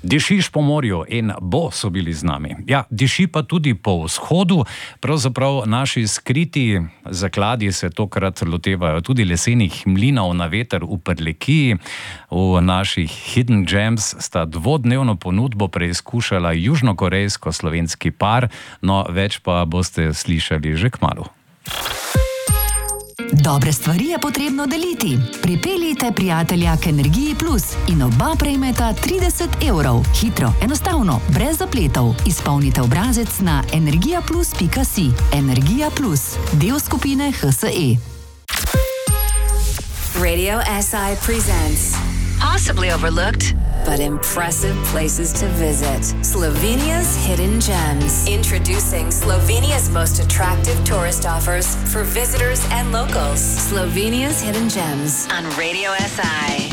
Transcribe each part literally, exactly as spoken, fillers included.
Dišiš po morju in bo so bili z nami. Ja, diši pa tudi po vzhodu. Pravzaprav naši skriti zakladi se tokrat lotevajo tudi lesenih mlinov na veter v Prlekiji. V naših Hidden Gems sta dvodnevno ponudbo preizkušala južnokorejsko-slovenski par, no več pa boste slišali že kmalu. Dobre stvari je potrebno deliti. Pripeljite prijatelja k Energiji Plus in oba prejmeta trideset evrov. Hitro, enostavno, brez zapletov. Izpolnite obrazec na energija plus pika si. Energija Plus, del skupine H S E. Radio S I presents possibly overlooked but impressive places to visit. Slovenia's Hidden Gems. Introducing Slovenia's most attractive tourist offers for visitors and locals. Slovenia's Hidden Gems on Radio S I.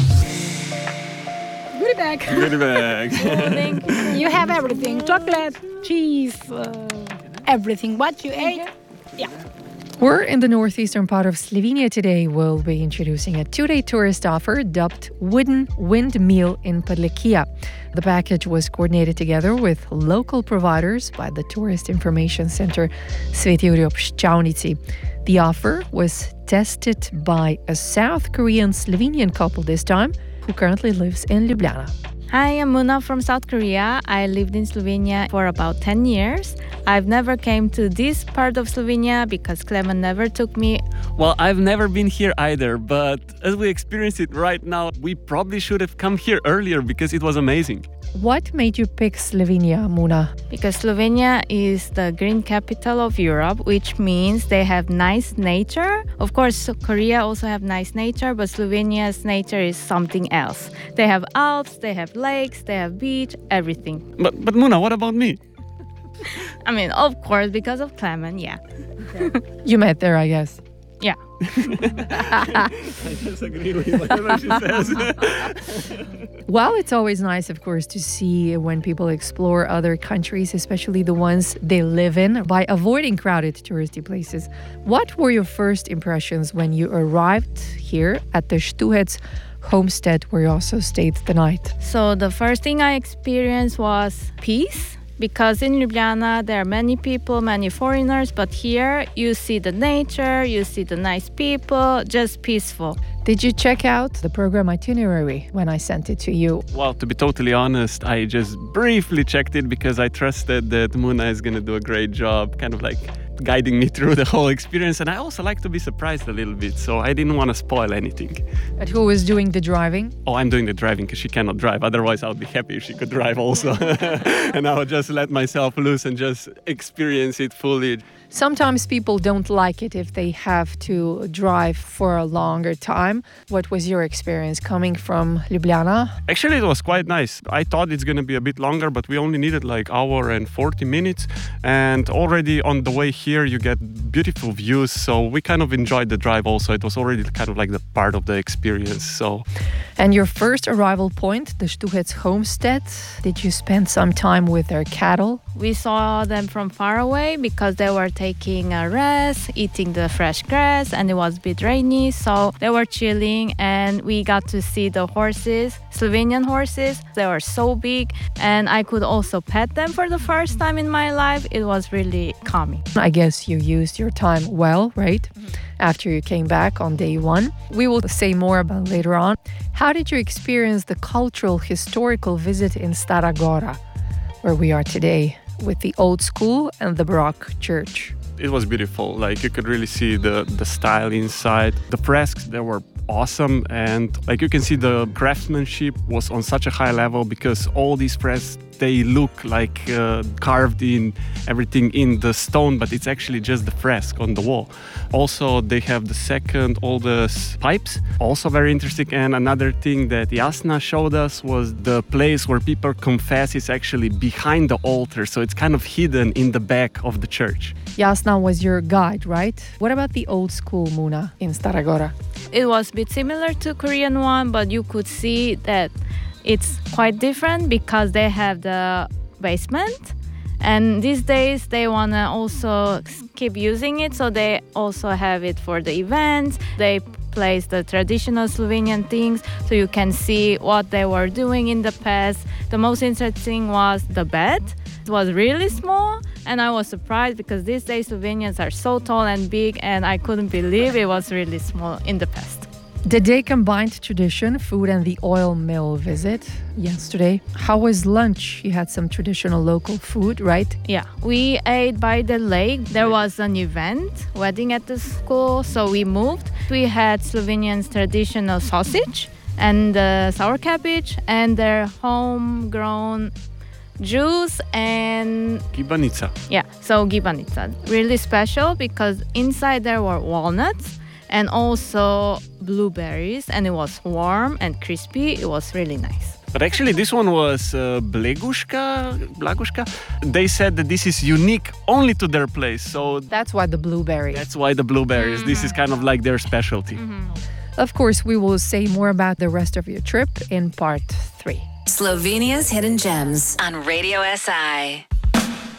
Goodie bag. Goodie bag. You have everything. Chocolate, cheese, uh, everything. What you ate? Yeah. We're in the northeastern part of Slovenia today. We'll be introducing a two-day tourist offer dubbed Wooden Windmill in Prlekija. The package was coordinated together with local providers by the Tourist Information Center Sveti Jurij ob Ščavnici. The offer was tested by a South Korean Slovenian couple this time, who currently lives in Ljubljana. Hi, I'm Muna from South Korea. I lived in Slovenia for about ten years. I've never came to this part of Slovenia because Klemen never took me. Well, I've never been here either, but as we experience it right now, we probably should have come here earlier because it was amazing. What made you pick Slovenia, Muna? Because Slovenia is the green capital of Europe, which means they have nice nature. Of course, Korea also have nice nature, but Slovenia's nature is something else. They have Alps, they have lakes, they have beach, everything. But, but Muna, what about me? I mean, of course, because of Klemen, yeah. You met there, I guess. Yeah. I disagree with whatever she says. Well, it's always nice, of course, to see when people explore other countries, especially the ones they live in, by avoiding crowded touristy places. What were your first impressions when you arrived here at the Štuhec homestead where you also stayed the night? So the first thing I experienced was peace. Because in Ljubljana there are many people, many foreigners, but here you see the nature, you see the nice people, just peaceful. Did you check out the program itinerary when I sent it to you? Well, to be totally honest, I just briefly checked it because I trusted that Muna is going to do a great job, kind of like guiding me through the whole experience. And I also like to be surprised a little bit, so I didn't want to spoil anything. But who was doing the driving? Oh, I'm doing the driving because she cannot drive. Otherwise, I would be happy if she could drive also. And I would just let myself loose and just experience it fully. Sometimes people don't like it if they have to drive for a longer time. What was your experience coming from Ljubljana? Actually, it was quite nice. I thought it's going to be a bit longer, but we only needed like hour and forty minutes. And already on the way here, you get beautiful views. So we kind of enjoyed the drive also. It was already kind of like the part of the experience. So. And your first arrival point, the Štuhec homestead, did you spend some time with their cattle? We saw them from far away because they were taking a rest, eating the fresh grass, and it was a bit rainy, so they were chilling, and we got to see the horses, Slovenian horses. They were so big, and I could also pet them for the first time in my life. It was really calming. I guess you used your time well, right? Mm-hmm. After you came back on day one. We will say more about it later on. How did you experience the cultural, historical visit in Stara Gora, where we are today, with the old school and the Baroque church? It was beautiful. Like, you could really see the, the style inside. The fresks, they were awesome. And like, you can see the craftsmanship was on such a high level because all these fresks, they look like uh, carved in everything in the stone, but it's actually just the fresque on the wall. Also, they have the second oldest pipes, also very interesting. And another thing that Jasna showed us was the place where people confess is actually behind the altar. So it's kind of hidden in the back of the church. Jasna was your guide, right? What about the old school, Muna, in Stara Gora? It was a bit similar to Korean one, but you could see that it's quite different because they have the basement, and these days they want to also keep using it, so they also have it for the events. They displays the traditional Slovenian things, so you can see what they were doing in the past. The most interesting was the bed. It was really small, and I was surprised because these days Slovenians are so tall and big, and I couldn't believe it was really small in the past. The day combined tradition, food, and the oil mill visit yesterday. How was lunch? You had some traditional local food, right? Yeah, we ate by the lake. There was an event, wedding at the school, so we moved. We had Slovenians' traditional sausage and uh, sour cabbage and their homegrown juice and Gibanica. Yeah, so gibanica. Really special because inside there were walnuts and also blueberries, and it was warm and crispy. It was really nice. But actually, this one was uh, blegushka, blagushka. They said that this is unique only to their place. So That's why the blueberries. that's why the blueberries. Mm-hmm. This is kind of like their specialty. Mm-hmm. Of course, we will say more about the rest of your trip in part three. Slovenia's Hidden Gems on Radio S I.